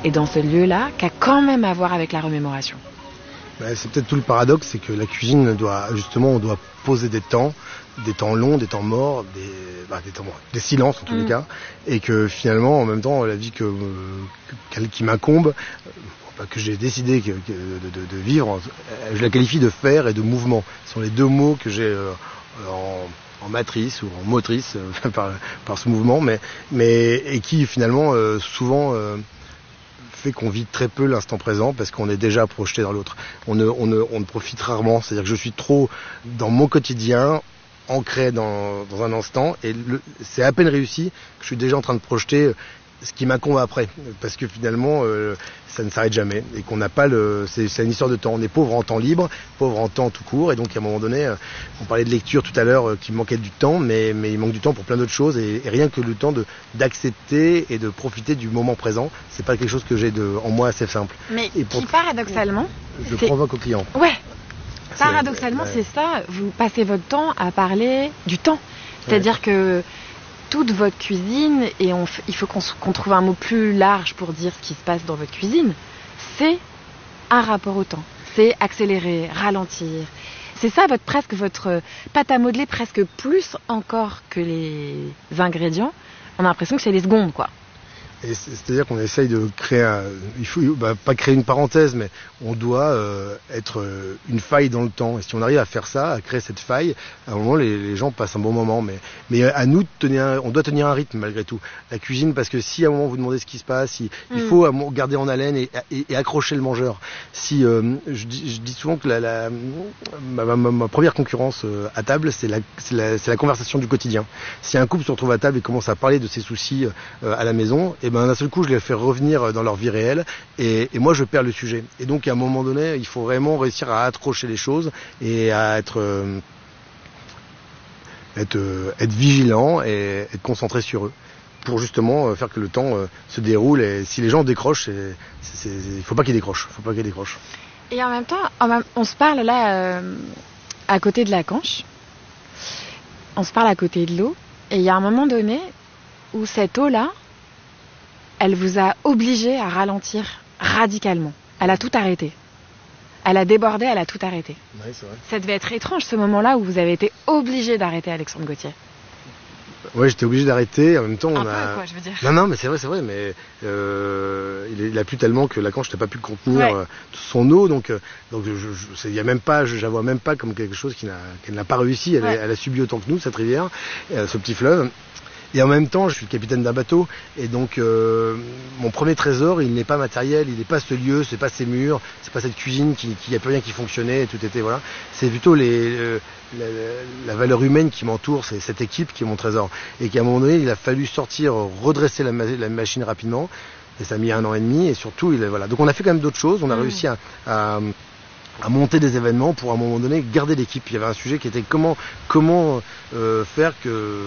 et dans ce lieu-là qui a quand même à voir avec la remémoration? C'est peut-être tout le paradoxe, c'est que la cuisine on doit poser des temps longs, des temps morts, des silences en tous les cas, et que finalement, en même temps, la vie qui m'incombe, que j'ai décidé de vivre, je la qualifie de faire et de mouvement. Ce sont les deux mots que j'ai en matrice ou en motrice par ce mouvement, et qui finalement souvent fait qu'on vit très peu l'instant présent parce qu'on est déjà projeté dans l'autre. On ne profite rarement, c'est-à-dire que je suis trop dans mon quotidien, ancré dans un instant, et c'est à peine réussi que je suis déjà en train de projeter ce qui m'incombe après, parce que finalement ça ne s'arrête jamais et qu'on n'a pas c'est une histoire de temps. On est pauvre en temps libre, pauvre en temps tout court, et donc à un moment donné, on parlait de lecture tout à l'heure, qui manquait du temps, mais il manque du temps pour plein d'autres choses, et rien que le temps d'accepter et de profiter du moment présent, c'est pas quelque chose que j'ai en moi assez simple. Mais qui paradoxalement, je provoque au client. Ouais. Paradoxalement, c'est ça. Vous passez votre temps à parler du temps, c'est-à-dire que toute votre cuisine, et il faut qu'on trouve un mot plus large pour dire ce qui se passe dans votre cuisine, c'est un rapport au temps. C'est accélérer, ralentir. C'est ça votre pâte à modeler, presque plus encore que les ingrédients. On a l'impression que c'est les secondes, quoi. Et c'est-à-dire qu'on essaye de créer il faut pas créer une parenthèse, mais on doit être une faille dans le temps. Et si on arrive à faire ça, à créer cette faille, à un moment les gens passent un bon moment. Mais à nous on doit tenir un rythme malgré tout. La cuisine, parce que si à un moment vous demandez ce qui se passe, il faut garder en haleine et accrocher le mangeur. Je dis souvent que ma première concurrence à table, c'est la conversation du quotidien. Si un couple se retrouve à table et commence à parler de ses soucis à la maison, et d'un seul coup je les fais revenir dans leur vie réelle, et moi je perds le sujet. Et donc à un moment donné, il faut vraiment réussir à accrocher les choses et à être vigilant et être concentré sur eux, pour justement faire que le temps se déroule. Et si les gens décrochent, il faut pas qu'ils décrochent. Et en même temps, on se parle là à côté de la Canche, on se parle à côté de l'eau, et il y a un moment donné où cette eau-là, elle vous a obligé à ralentir radicalement. Elle a tout arrêté. Elle a débordé, elle a tout arrêté. Oui, c'est vrai. Ça devait être étrange, ce moment-là où vous avez été obligé d'arrêter Alexandre Gauthier. Ouais, j'étais obligé d'arréter. En même temps, je veux dire. Non, mais c'est vrai, mais il a plu tellement que la Canche n'a pas pu contenir son eau, donc il y a même pas, je la vois même pas comme quelque chose qu'elle n'a pas réussi. Elle a subi autant que nous, cette rivière, ce petit fleuve. Et en même temps, je suis le capitaine d'un bateau, et donc mon premier trésor, il n'est pas matériel, il n'est pas ce lieu, c'est pas ces murs, c'est pas cette cuisine qui y a plus rien qui fonctionnait, tout était voilà. C'est plutôt la valeur humaine qui m'entoure, c'est cette équipe qui est mon trésor. Et qu'à un moment donné, il a fallu redresser la machine rapidement, et ça a mis 1 an et demi, et surtout, voilà. Donc on a fait quand même d'autres choses, on a réussi à monter des événements pour à un moment donné garder l'équipe. Il y avait un sujet qui était comment faire que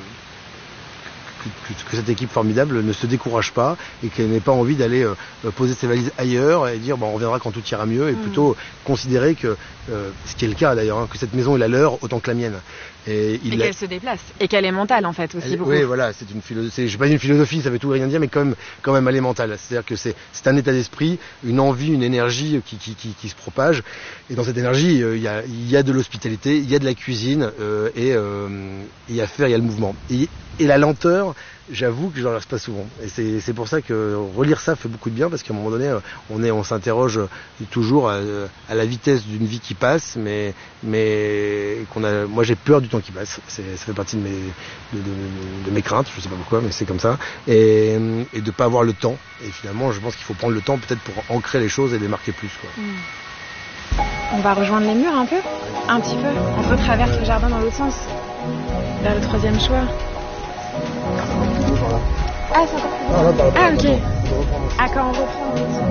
cette équipe formidable ne se décourage pas et qu'elle n'ait pas envie d'aller poser ses valises ailleurs et dire on reviendra quand tout ira mieux, et plutôt considérer que, ce qui est le cas d'ailleurs, que cette maison est la leur autant que la mienne. Et qu'elle se déplace, et qu'elle est mentale en fait aussi beaucoup. Oui, voilà, c'est une philosophie, je sais pas une philosophie, ça veut tout et rien dire, mais quand même elle est mentale. C'est-à-dire que c'est un état d'esprit, une envie, une énergie qui se propage, et dans cette énergie il y a de l'hospitalité, il y a de la cuisine, et il y a faire, il y a le mouvement. Et la lenteur, j'avoue que je ne laisse pas souvent. Et c'est pour ça que relire ça fait beaucoup de bien, parce qu'à un moment donné, on s'interroge toujours à la vitesse d'une vie qui passe, mais moi j'ai peur du temps qui passe. Ça fait partie de mes craintes, je ne sais pas pourquoi, mais c'est comme ça. Et de ne pas avoir le temps. Et finalement, je pense qu'il faut prendre le temps peut-être pour ancrer les choses et les marquer plus, quoi. On va rejoindre les murs un petit peu. On retraverse le jardin dans l'autre sens, vers le 3e choix. Ah, c'est encore plus beau. Ah, ok. Ah, quand on reprend.